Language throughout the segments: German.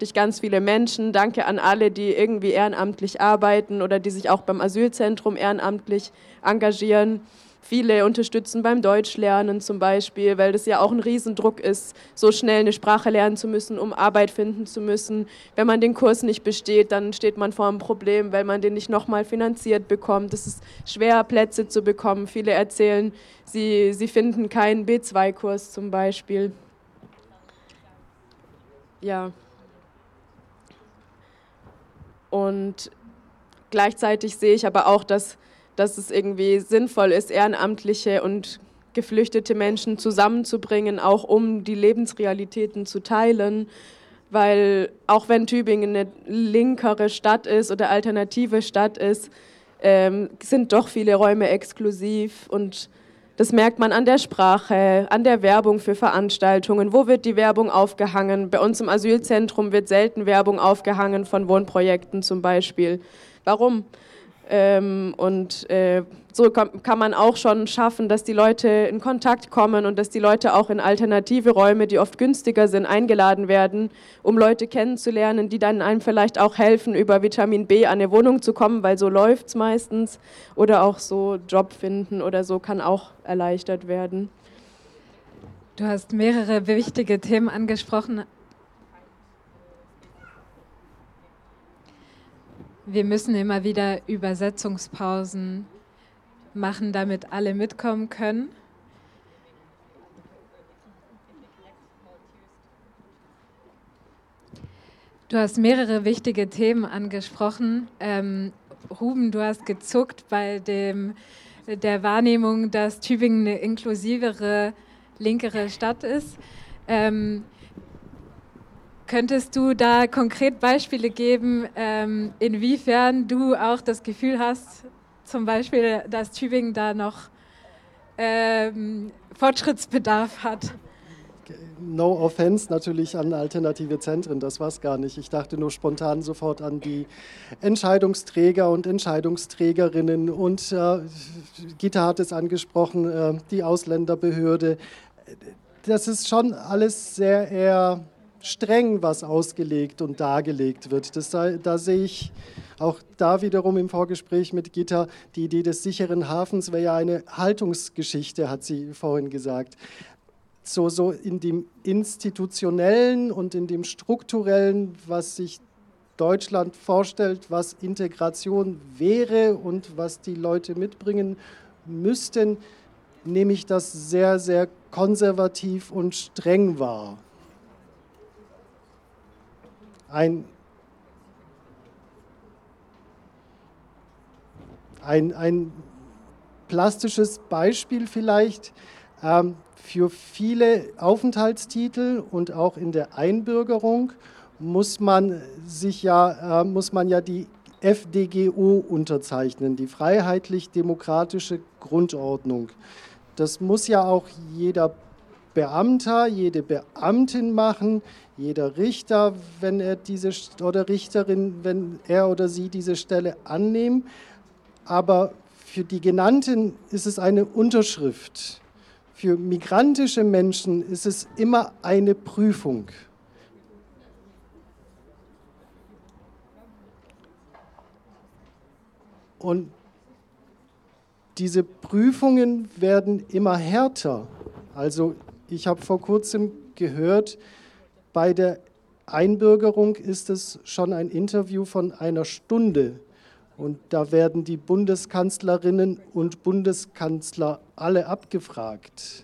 durch ganz viele Menschen. Danke an alle, die irgendwie ehrenamtlich arbeiten oder die sich auch beim Asylzentrum ehrenamtlich engagieren. Viele unterstützen beim Deutschlernen zum Beispiel, weil das ja auch ein Riesendruck ist, so schnell eine Sprache lernen zu müssen, um Arbeit finden zu müssen. Wenn man den Kurs nicht besteht, dann steht man vor einem Problem, weil man den nicht nochmal finanziert bekommt. Es ist schwer, Plätze zu bekommen. Viele erzählen, sie finden keinen B2-Kurs zum Beispiel. Ja. Und gleichzeitig sehe ich aber auch, dass es irgendwie sinnvoll ist, ehrenamtliche und geflüchtete Menschen zusammenzubringen, auch um die Lebensrealitäten zu teilen. Weil auch wenn Tübingen eine linkere Stadt ist oder alternative Stadt ist, sind doch viele Räume exklusiv und das merkt man an der Sprache, an der Werbung für Veranstaltungen. Wo wird die Werbung aufgehangen? Bei uns im Asylzentrum wird selten Werbung aufgehangen von Wohnprojekten zum Beispiel. Warum? So kann man auch schon schaffen, dass die Leute in Kontakt kommen und dass die Leute auch in alternative Räume, die oft günstiger sind, eingeladen werden, um Leute kennenzulernen, die dann einem vielleicht auch helfen, über Vitamin B an eine Wohnung zu kommen, weil so läuft es meistens. Oder auch so Job finden oder so kann auch erleichtert werden. Du hast mehrere wichtige Themen angesprochen. Wir müssen immer wieder Übersetzungspausen machen, damit alle mitkommen können. Du hast mehrere wichtige Themen angesprochen. Ruben, du hast gezuckt bei der Wahrnehmung, dass Tübingen eine inklusivere, linkere Stadt ist. Könntest du da konkret Beispiele geben, inwiefern du auch das Gefühl hast, zum Beispiel, dass Tübingen da noch Fortschrittsbedarf hat? No offense natürlich an alternative Zentren, das war es gar nicht. Ich dachte nur spontan sofort an die Entscheidungsträger und Entscheidungsträgerinnen und Gita hat es angesprochen, die Ausländerbehörde. Das ist schon alles sehr eher streng, was ausgelegt und dargelegt wird. Da sehe ich auch da wiederum im Vorgespräch mit Gita, die Idee des sicheren Hafens wäre ja eine Haltungsgeschichte, hat sie vorhin gesagt. So in dem Institutionellen und in dem Strukturellen, was sich Deutschland vorstellt, was Integration wäre und was die Leute mitbringen müssten, nehme ich das sehr, sehr konservativ und streng wahr. Ein plastisches Beispiel vielleicht, für viele Aufenthaltstitel und auch in der Einbürgerung muss man ja die FDGO unterzeichnen, die Freiheitlich-Demokratische Grundordnung. Das muss ja auch jeder Beamter, jede Beamtin machen, jeder Richter, wenn er oder Richterin, wenn er oder sie diese Stelle annehmen. Aber für die Genannten ist es eine Unterschrift. Für migrantische Menschen ist es immer eine Prüfung. Und diese Prüfungen werden immer härter. Also ich habe vor kurzem gehört, bei der Einbürgerung ist es schon ein Interview von einer Stunde. Und da werden die Bundeskanzlerinnen und Bundeskanzler alle abgefragt.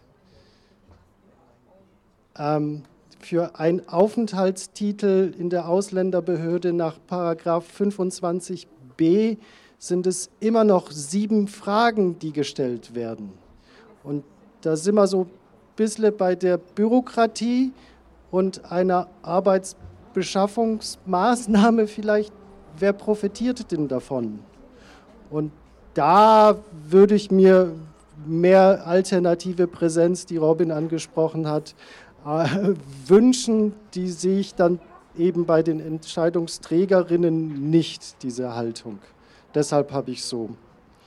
Für einen Aufenthaltstitel in der Ausländerbehörde nach § 25b sind es immer noch 7 Fragen, die gestellt werden. Und da sind wir so ein bisschen bei der Bürokratie und einer Arbeitsbeschaffungsmaßnahme vielleicht. Wer profitiert denn davon? Und da würde ich mir mehr alternative Präsenz, die Robin angesprochen hat, wünschen. Die sehe ich dann eben bei den Entscheidungsträgerinnen nicht, diese Haltung. Deshalb habe ich so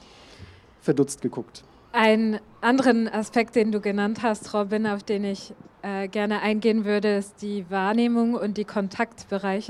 verdutzt geguckt. Einen anderen Aspekt, den du genannt hast, Robin, auf den ich gerne eingehen würde, ist die Wahrnehmung und die Kontaktbereiche.